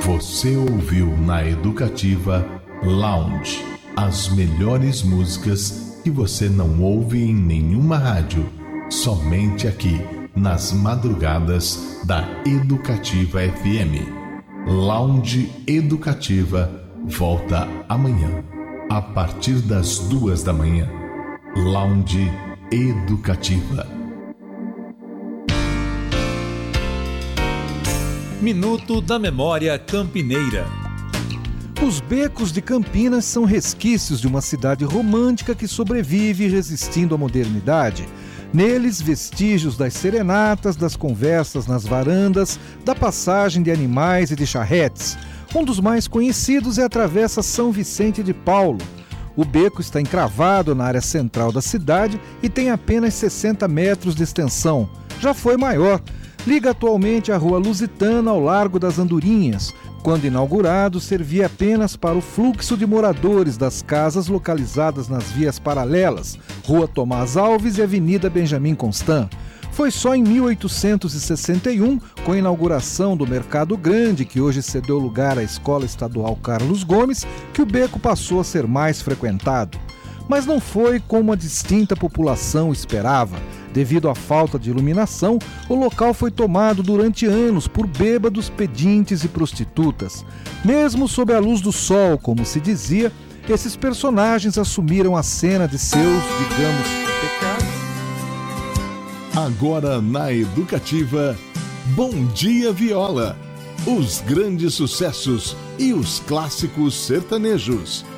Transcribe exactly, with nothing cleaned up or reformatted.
Você ouviu na Educativa Lounge as melhores músicas que você não ouve em nenhuma rádio, somente aqui nas madrugadas da Educativa F M. Lounge Educativa volta amanhã, a partir das duas da manhã. Lounge Educativa. Minuto da Memória Campineira. Os becos de Campinas são resquícios de uma cidade romântica que sobrevive resistindo à modernidade. Neles, vestígios das serenatas, das conversas nas varandas, da passagem de animais e de charretes. Um dos mais conhecidos é a Travessa São Vicente de Paulo. O beco está encravado na área central da cidade e tem apenas sessenta metros de extensão. Já foi maior. Liga atualmente a Rua Lusitana ao Largo das Andorinhas. Quando inaugurado, servia apenas para o fluxo de moradores das casas localizadas nas vias paralelas, Rua Tomás Alves e Avenida Benjamin Constant. Foi só em mil oitocentos e sessenta e um, com a inauguração do Mercado Grande, que hoje cedeu lugar à Escola Estadual Carlos Gomes, que o beco passou a ser mais frequentado. Mas não foi como a distinta população esperava. Devido à falta de iluminação, o local foi tomado durante anos por bêbados, pedintes e prostitutas. Mesmo sob a luz do sol, como se dizia, esses personagens assumiram a cena de seus, digamos, pecados. Agora na Educativa, Bom Dia Viola. Os grandes sucessos e os clássicos sertanejos.